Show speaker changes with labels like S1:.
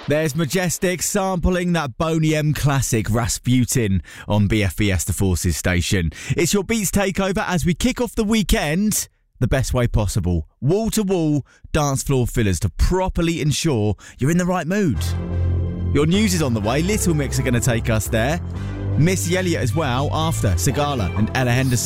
S1: There's Majestic sampling that Boney M classic Rasputin on BFBS The Forces station. It's your Beats Takeover as we kick off the weekend the best way possible. Wall-to-wall dance floor fillers to properly ensure you're in the right mood. Your news is on the way. Little Mix are going to take us there. Missy Elliott as well after Sigala and Ella Henderson.